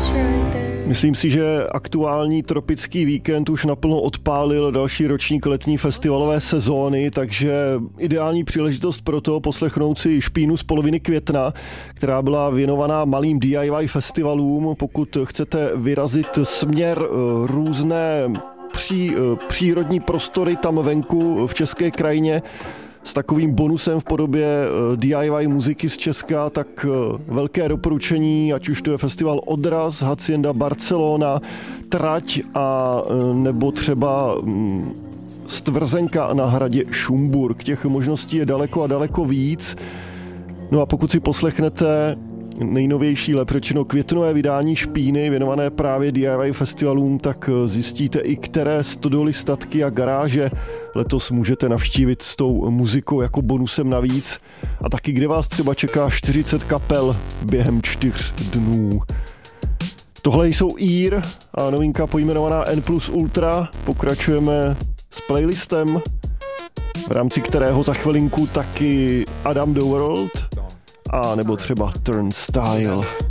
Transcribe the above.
Myslím si, že aktuální tropický víkend už naplno odpálil další ročník letní festivalové sezóny, takže ideální příležitost pro to poslechnout si Špínu z poloviny května, která byla věnovaná malým DIY festivalům. Pokud chcete vyrazit směr různé přírodní prostory tam venku v české krajině, s takovým bonusem v podobě DIY muziky z Česka, tak velké doporučení, ať už to je festival Odraz, Hacienda Barcelona, Trať a nebo třeba Stvrzenka na hradě Šumburk. Těch možností je daleko a daleko víc. No a pokud si poslechnete nejnovější, lépe řečeno květnové vydání Špíny věnované právě DIY festivalům, tak zjistíte i které stodoly, statky a garáže letos můžete navštívit s tou muzikou jako bonusem navíc a taky kde vás třeba čeká 40 kapel během 4 dnů. Tohle jsou Ear a novinka pojmenovaná N plus Ultra. Pokračujeme s playlistem, v rámci kterého za chvilinku taky Adam the World a nebo třeba Turnstile.